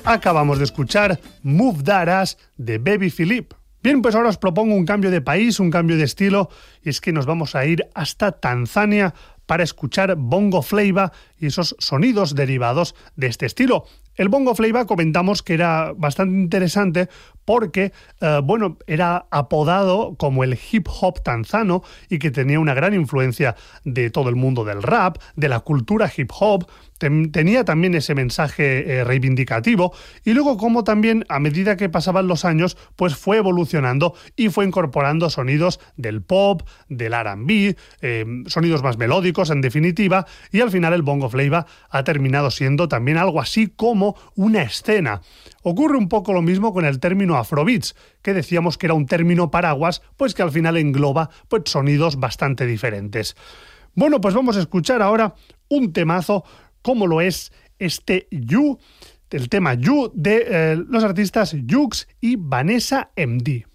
Acabamos de escuchar Move That Ass de Baby Philippe. Bien, pues ahora os propongo un cambio de país, un cambio de estilo, y es que nos vamos a ir hasta Tanzania para escuchar bongo flava y esos sonidos derivados de este estilo. El bongo flava comentamos que era bastante interesante porque, era apodado como el hip hop tanzano y que tenía una gran influencia de todo el mundo del rap, de la cultura hip hop. Tenía también ese mensaje reivindicativo, y luego como también a medida que pasaban los años pues fue evolucionando y fue incorporando sonidos del pop, del R&B, sonidos más melódicos en definitiva, y al final el bongo flava ha terminado siendo también algo así como una escena. Ocurre un poco lo mismo con el término afrobeats, que decíamos que era un término paraguas, pues que al final engloba pues sonidos bastante diferentes. Bueno, pues vamos a escuchar ahora un temazo como lo es este You, el tema You de los artistas Jux y Vanessa MD.